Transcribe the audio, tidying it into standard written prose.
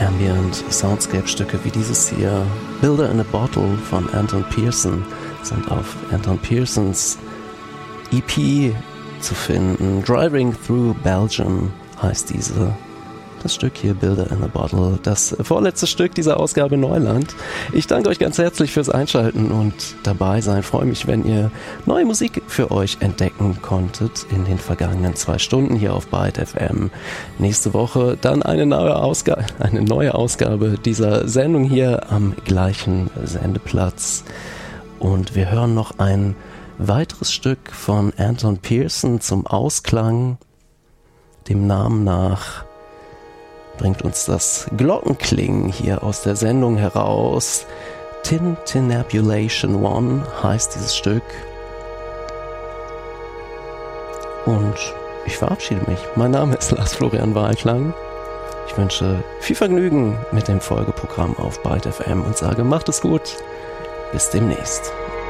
Ambient Soundscape-Stücke wie dieses hier. Builder in a Bottle von Anton Pearson sind auf Anton Pearsons EP zu finden. Driving Through Belgium heißt das Stück hier, Builder in a Bottle, das vorletzte Stück dieser Ausgabe Neuland. Ich danke euch ganz herzlich fürs Einschalten und dabei sein. Freue mich, wenn ihr neue Musik für euch entdecken konntet in den vergangenen 2 Stunden hier auf Byte FM. Nächste Woche dann eine neue Ausgabe dieser Sendung hier am gleichen Sendeplatz. Und wir hören noch ein weiteres Stück von Anton Pearson zum Ausklang. Dem Namen nach bringt uns das Glockenklingen hier aus der Sendung heraus. Tintinnabulation One heißt dieses Stück. Und ich verabschiede mich. Mein Name ist Lars Florian Wahlklang. Ich wünsche viel Vergnügen mit dem Folgeprogramm auf Byte FM und sage, macht es gut. Bis demnächst.